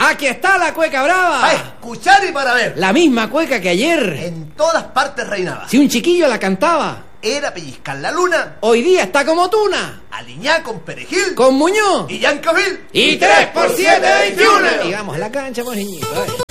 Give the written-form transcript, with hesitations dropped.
Aquí está la cueca brava. Para escuchar y para ver. La misma cueca que ayer. En todas partes reinaba. Si un chiquillo la cantaba, Era pellizcar la luna, hoy día está como tuna. aliñá con perejil Con Muñoz. y Yancavil. Y 3 por 7, 21. Y vamos a la cancha, pues, niñito.